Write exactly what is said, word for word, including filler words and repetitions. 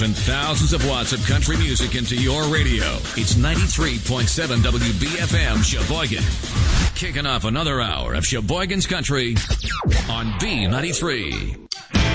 pumping thousands of watts of country music into your radio. It's ninety-three point seven W B F M Sheboygan. Kicking off another hour of Sheboygan's Country on B ninety-three.